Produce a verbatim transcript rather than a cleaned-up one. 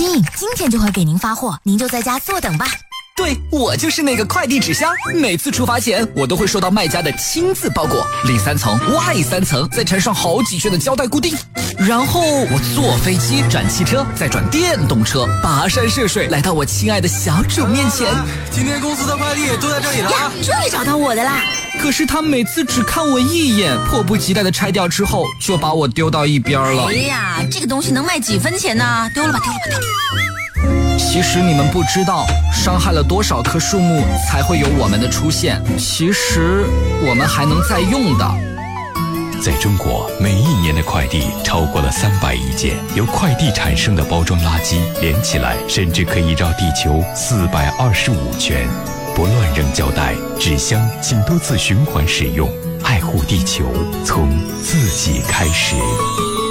心，今天就会给您发货，您就在家坐等吧。 对，我就是那个快递纸箱，每次出发前我都会收到卖家的亲自包裹，里三层外三层，再缠上好几圈的胶带固定，然后我坐飞机转汽车，再转电动车，跋山涉水来到我亲爱的小主面前。 今天公司的快递都在这里了呀，终于找到我的啦！ 可是他每次只看我一眼，迫不及待的拆掉之后，就把我丢到一边了。 哎呀，这个东西能卖几分钱呢？丢了吧，丢了吧，丢了吧。 其实你们不知道，伤害了多少棵树木才会有我们的出现。其实我们还能再用的。 在中国，每一年的快递超过了三百亿件，由快递产生的包装垃圾连起来，甚至可以绕地球四百二十五圈。不乱扔胶带、纸箱，请多次循环使用，爱护地球，从自己开始。